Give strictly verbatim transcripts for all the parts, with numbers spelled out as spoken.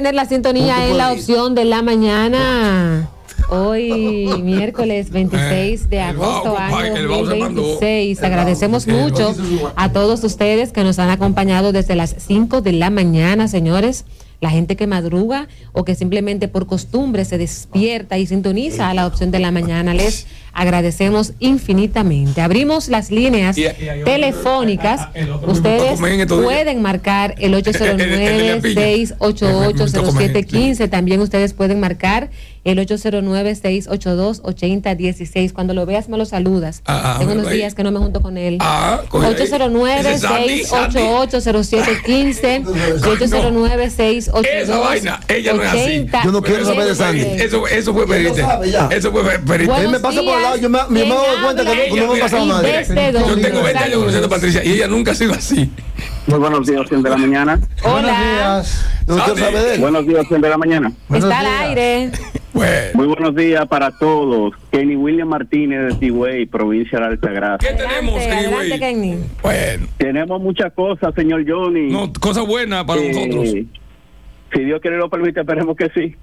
Tener la sintonía en la opción de la mañana. Hoy, miércoles veintiséis de agosto, año dos mil veintiséis. Agradecemos mucho a todos ustedes que nos han acompañado desde las cinco de la mañana, señores. La gente que madruga o que simplemente por costumbre se despierta y sintoniza a la opción de la mañana, les agradecemos infinitamente. Abrimos las líneas telefónicas. Ustedes pueden marcar el ocho cero nueve, seis ocho ocho, cero siete uno cinco. También ustedes pueden marcar el ocho cero nueve, seis ocho dos, ocho cero uno seis. Cuando lo veas me lo saludas. Ah, Tengo unos días que no me junto con él. Ah, ocho cero nueve, seis ocho ocho, cero siete uno cinco y ocho cero nueve, seis ocho dos, esa vaina, ella no es así. Yo no quiero saber de Sandy. Eso, eso fue perite. Eso fue perite. Él me pasa por el lado, yo me, me doy cuenta que no, no me ha pasado nada. Yo tengo veinte años conociendo a Patricia y ella nunca ha sido así. Muy buenos días, opción de la mañana. Hola. No quiero saber de él. Buenos días, opción de la mañana. Está al aire. Bueno. Muy buenos días para todos. Kenny William Martínez de Tigüey, provincia de Altagracia. ¿Qué tenemos, Kenny Kenny? Bueno. Tenemos muchas cosas, señor Johnny. No, cosas buenas para eh, nosotros. Si Dios quiere y lo permite, esperemos que sí.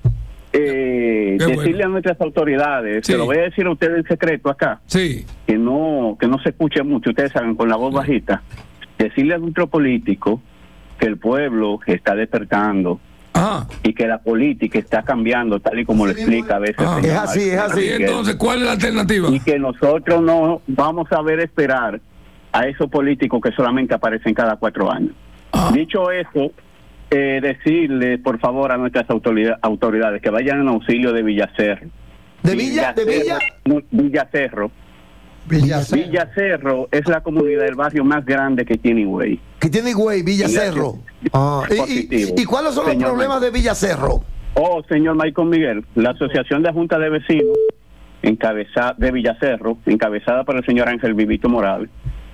Eh, decirle bueno. a nuestras autoridades, sí. se lo voy a decir a ustedes en secreto acá, sí. que no que no se escuche mucho, ustedes saben, con la voz bajita. Decirle a nuestro político que el pueblo está despertando. Ah. Y que la política está cambiando tal y como sí, lo explica a veces. Ah. Es así, es así. Y entonces, ¿cuál es la alternativa? Y que nosotros no vamos a ver esperar a esos políticos que solamente aparecen cada cuatro años. Ah. Dicho eso, eh, decirle por favor a nuestras autoridades, autoridades que vayan en auxilio de Villacerro. ¿De Villa? ¿De Villa? Villacerro. Villacerro. Villacerro es la comunidad del barrio más grande que tiene Higüey. ¿Qué tiene Higüey? Villacerro. Ah, y, y, ¿Y cuáles son señor los problemas Michael. de Villacerro? Oh, señor Michael Miguel, la Asociación de Junta de Vecinos encabezada de Villacerro, encabezada por el señor Ángel Vivito Morales,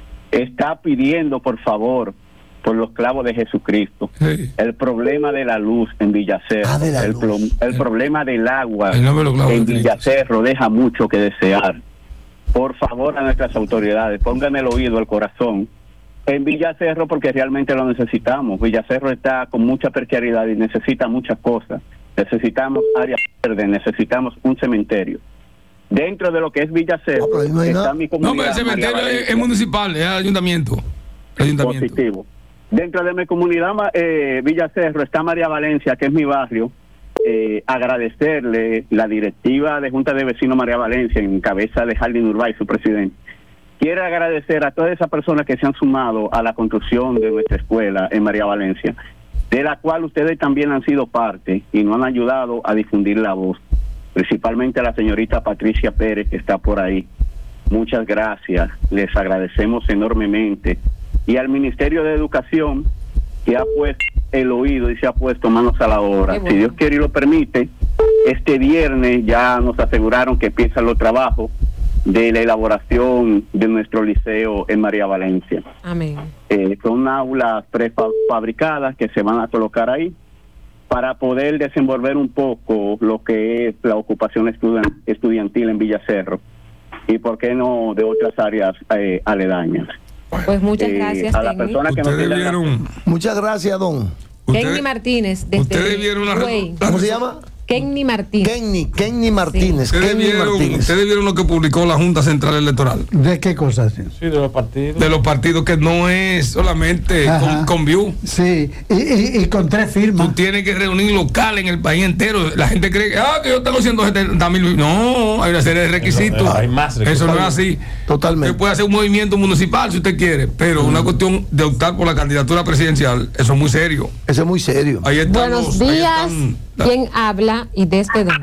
está pidiendo por favor, por los clavos de Jesucristo, sí. el problema de la luz en Villacerro, ah, el, luz. el, el problema del agua en Villacerro deja mucho que desear. Por favor, a nuestras autoridades, pongan el oído al corazón en Villacerro porque realmente lo necesitamos. Villacerro está con mucha precariedad y necesita muchas cosas. Necesitamos áreas verdes, necesitamos un cementerio. Dentro de lo que es Villacerro no, no está nada. mi comunidad. No, pero el cementerio es, es municipal, es ayuntamiento. ayuntamiento. Positivo. Dentro de mi comunidad eh, Villacerro está María Valencia, que es mi barrio. Eh, agradecerle la directiva de Junta de Vecinos María Valencia en cabeza de Jardín Urbay, su presidente. Quiero agradecer a todas esas personas que se han sumado a la construcción de nuestra escuela en María Valencia, de la cual ustedes también han sido parte y nos han ayudado a difundir la voz, principalmente a la señorita Patricia Pérez que está por ahí. Muchas gracias, les agradecemos enormemente. Y al Ministerio de Educación, que ha puesto el oído y se ha puesto manos a la obra. Bueno. Si Dios quiere y lo permite, este viernes ya nos aseguraron que empiezan los trabajos de la elaboración de nuestro liceo en María Valencia. Amén. Eh, son aulas prefabricadas que se van a colocar ahí para poder desenvolver un poco lo que es la ocupación estudian- estudiantil en Villacerro y por qué no de otras áreas eh, aledañas. Pues muchas gracias, eh, a la persona que nos vieron... Muchas gracias, don. Kenny Martínez. Desde ustedes vieron la... ¿Cómo se llama? Kenny Martínez. Kenny, Kenny Martínez. Sí. Kenny ¿Ustedes, vieron, Martínez. ustedes vieron lo que publicó la Junta Central Electoral. ¿De qué cosas? Sí, de los partidos. De los partidos, que no es solamente con, con View. Sí, y, y, y con tres firmas. Tú tienes que reunir local en el país entero. La gente cree que, ah, que yo tengo ciento setenta mil. No, hay una serie de requisitos. No, hay más requisitos. Eso no es así. Totalmente. Usted puede hacer un movimiento municipal si usted quiere, pero mm. una cuestión de optar por la candidatura presidencial, eso es muy serio. Eso es muy serio. Ahí están Buenos los, días. Ahí están, ¿Quién habla y desde dónde?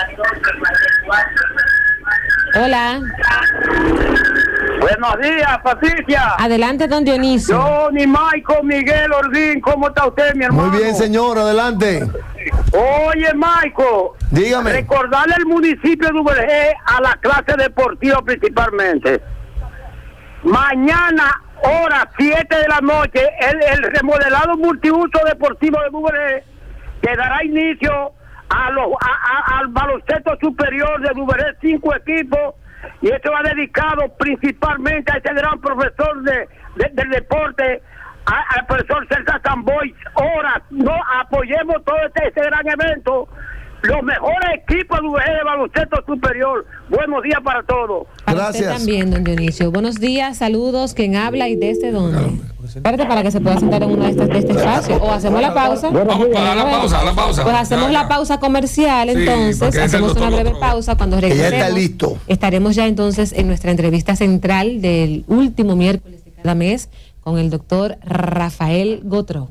Hola. Buenos días, Patricia. Adelante, don Dionisio. Johnny, Michael, Miguel, Ordín, ¿cómo está usted, mi hermano? Muy bien, señor, adelante. Oye, Michael. Dígame. Recordarle al municipio de Duvergé a la clase deportiva principalmente. Mañana, hora siete de la noche, el, el remodelado multiuso deportivo de Duvergé que dará inicio a los, a, a, al baloncesto superior de Duvergé, cinco equipos, y esto va dedicado principalmente a este gran profesor de, de, del deporte, a- al profesor César Samboy, horas, no apoyemos todo este, este gran evento. Los mejores equipos de U V G de baloncesto superior. Buenos días para todos. Para Gracias. usted también, don Dionisio. Buenos días, saludos. ¿Quién habla y desde dónde? Espérate para que se pueda sentar en una de estas de este espacio. O hacemos la pausa. Vamos para la pausa, la pausa. Pues hacemos Ya, la ya. pausa comercial, Sí, entonces porque ese hacemos es el una doctor breve Lotro. pausa cuando Que ya regresemos. está listo. Estaremos ya entonces en nuestra entrevista central del último miércoles de cada mes con el doctor Rafael Gotro.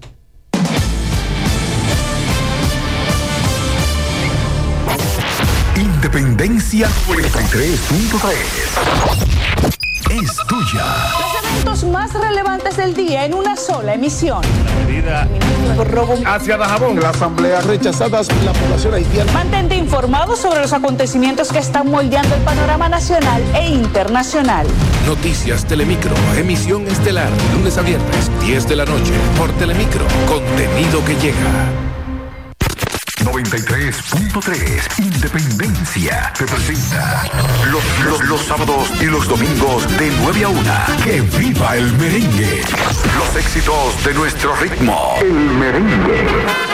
Independencia noventa y tres punto tres es tuya. Los eventos más relevantes del día en una sola emisión. Hacia Dajabón, la asamblea rechazadas la población haitiana. Mantente informado sobre los acontecimientos que están moldeando el panorama nacional e internacional. Noticias Telemicro, emisión estelar, lunes a viernes, diez de la noche, por Telemicro, contenido que llega. noventa y tres punto tres Independencia te presenta los, los, los sábados y los domingos de nueve a una. ¡Que viva el merengue! Los éxitos de nuestro ritmo. El merengue.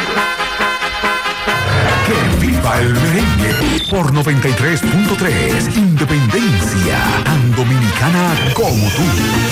¡Que viva el merengue! Por noventa y tres punto tres Independencia, tan dominicana como tú.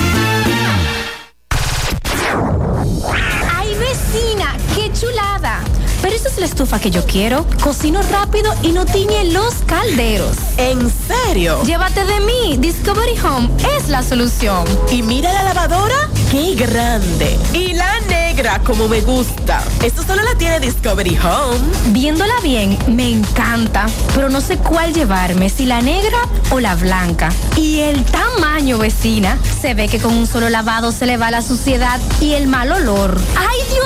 ¡Ay, vecina! ¡Qué chulada! Pero esa es la estufa que yo quiero. Cocino rápido y no tiñe los calderos. ¿En serio? Llévate de mí. Discovery Home es la solución. Y mira la lavadora, qué grande. Y la negra, como me gusta. Esto solo la tiene Discovery Home. Viéndola bien, me encanta. Pero no sé cuál llevarme, si la negra o la blanca. Y el tamaño, vecina. Se ve que con un solo lavado se le va la suciedad y el mal olor. ¡Ay, Dios